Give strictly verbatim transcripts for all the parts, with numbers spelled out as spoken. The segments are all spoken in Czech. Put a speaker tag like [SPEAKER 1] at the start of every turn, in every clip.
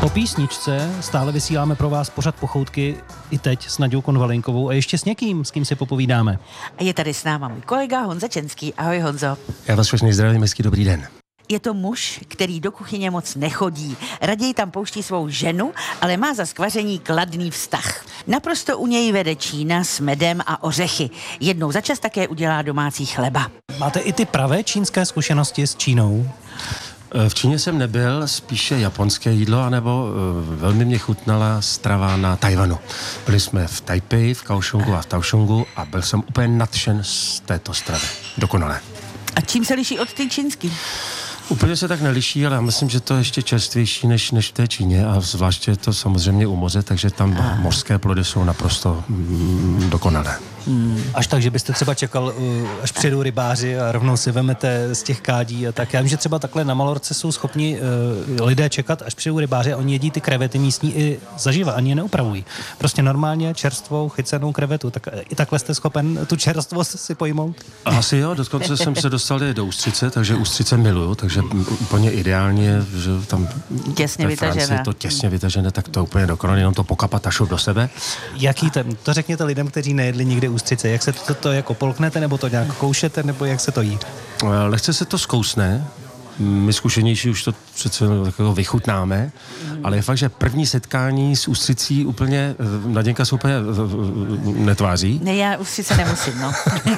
[SPEAKER 1] Po písničce stále vysíláme pro vás pořad Pochoutky i teď s Naďou Konvalinkovou a ještě s někým, s kým si popovídáme.
[SPEAKER 2] A je tady s náma můj kolega Honza Čenský. Ahoj Honzo.
[SPEAKER 3] Já vás všechny zdravím, hezký dobrý den.
[SPEAKER 2] Je to muž, který do kuchyně moc nechodí. Raději tam pouští svou ženu, ale má za skvaření kladný vztah. Naprosto u něj vede Čína s medem a ořechy. Jednou za čas také udělá domácí chleba.
[SPEAKER 1] Máte i ty pravé čínské zkušenosti s Čínou?
[SPEAKER 3] V Číně jsem nebyl, spíše japonské jídlo, anebo uh, velmi mě chutnala strava na Tajvanu. Byli jsme v Taipei, v Kaohsiungu a v Taohsiungu a byl jsem úplně nadšen z této stravy. Dokonale.
[SPEAKER 2] A čím se liší od té čínský?
[SPEAKER 3] Úplně se tak neliší, ale já myslím, že to je ještě čerstvější než, než v té Číně a zvláště je to samozřejmě u moře, takže tam ah. mořské plody jsou naprosto mm, dokonalé.
[SPEAKER 1] Hmm. Až tak, že byste třeba čekal, až přijedou rybáři a rovnou si vemete z těch kádí a tak. Já vím, že třeba takhle na Malorce jsou schopni uh, lidé čekat, až přijedou rybáři a oni jedí ty krevety místní i zaživa, ani je neupravují. Prostě normálně čerstvou chycenou krevetu. Tak i takhle jste schopen tu čerstvost si pojmout?
[SPEAKER 3] Asi jo, dokonce jsem se dostal do ústřice, takže ústřice miluju, takže úplně ideálně, že tam
[SPEAKER 2] těsně vytažené.
[SPEAKER 3] to těsně vytažené, tak to úplně dokonalé, jenom to pokapat a šup do sebe.
[SPEAKER 1] Jaký ten, to řekněte lidem, kteří nejedli nikdy ústřice. Jak se to, to, to jako polknete, nebo to nějak koušete, nebo jak se to jí?
[SPEAKER 3] Lehce se to zkousne. My zkušenější už to přece takového vychutnáme, mm. ale je fakt, že první setkání s ústřicí úplně, Naděnka se úplně netváří.
[SPEAKER 2] Ne, já ústřice nemusím, no.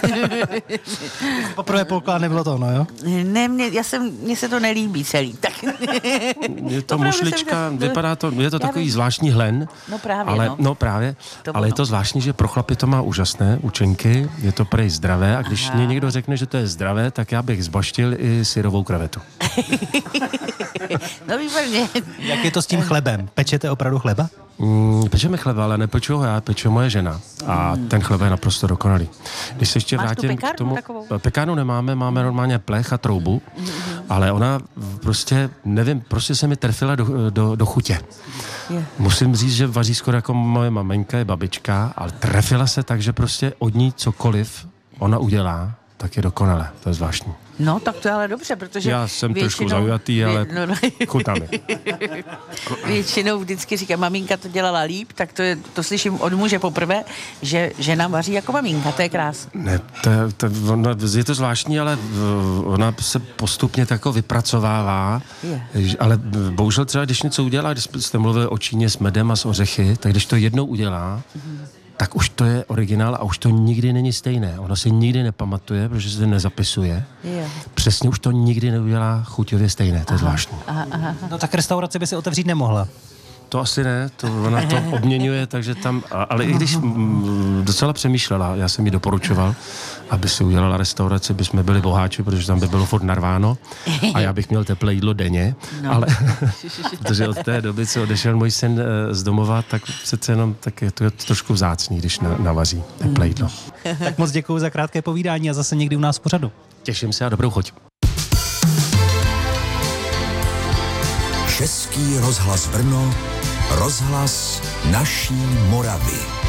[SPEAKER 1] Poprvé polka nebylo to, no jo?
[SPEAKER 2] Ne, mě, já jsem, mně se to nelíbí celý. Tak.
[SPEAKER 3] Je to mušlička, jsem, vypadá to, je to takový zvláštní hlen.
[SPEAKER 2] No právě,
[SPEAKER 3] ale,
[SPEAKER 2] no.
[SPEAKER 3] no právě,
[SPEAKER 2] to
[SPEAKER 3] ale je to zvláštní, že pro chlapy to má úžasné účinky, je to prej zdravé a když mě někdo řekne, že to je zdravé, tak já bych zbaštil i syrovou krevetu.
[SPEAKER 2] No výborně.
[SPEAKER 1] Jak je to s tím chlebem? Pečete opravdu chleba?
[SPEAKER 3] Mm, pečeme chleba, ale nepeču ho já, peče moje žena. A mm. ten chleba je naprosto dokonalý. Když se ještě
[SPEAKER 2] Máš
[SPEAKER 3] vrátím
[SPEAKER 2] k tomu...
[SPEAKER 3] Takovou? Pekárnu nemáme, máme normálně plech a troubu, mm-hmm. ale ona prostě, nevím, prostě se mi trefila do, do, do chutě. Yeah. Musím říct, že vaří skoro jako moje maminka, je babička, ale trefila se tak, že prostě od ní cokoliv ona udělá, tak je dokonalé. To je zvláštní.
[SPEAKER 2] No, tak to je ale dobře, protože
[SPEAKER 3] já jsem
[SPEAKER 2] většinou,
[SPEAKER 3] trošku zaujatý, ale no, no. chutná mi.
[SPEAKER 2] Většinou vždycky říká, maminka to dělala líp, tak to, je, to slyším od muže poprvé, že žena vaří jako maminka, to je krásné.
[SPEAKER 3] Ne, to, to, ona, je to zvláštní, ale ona se postupně tako vypracovává, je. Ale bohužel třeba, když něco udělá, když jste mluvili o Číně s medem a s ořechy, tak když to jednou udělá, mm. tak už to je originál a už to nikdy není stejné. Ono si nikdy nepamatuje, protože se to nezapisuje. Yeah. Přesně už to nikdy neudělá chuťově stejné, to je zvláštní.
[SPEAKER 2] Aha, aha.
[SPEAKER 1] No tak restauraci by si otevřít nemohla.
[SPEAKER 3] To asi ne, to ona to obměňuje, takže tam, ale i když m, docela přemýšlela, já jsem jí doporučoval, aby si udělala restauraci, by jsme byli boháči, protože tam by bylo furt narváno a já bych měl teplé jídlo denně, no. ale protože od té doby, co odešel můj syn z domova, tak přece jenom tak je to je trošku vzácný, když na, navaří teplé jídlo.
[SPEAKER 1] Tak moc děkuju za krátké povídání a zase někdy u nás v pořadu.
[SPEAKER 3] Těším se a dobrou chuť.
[SPEAKER 4] Český rozhlas Brno, rozhlas naší Moravy.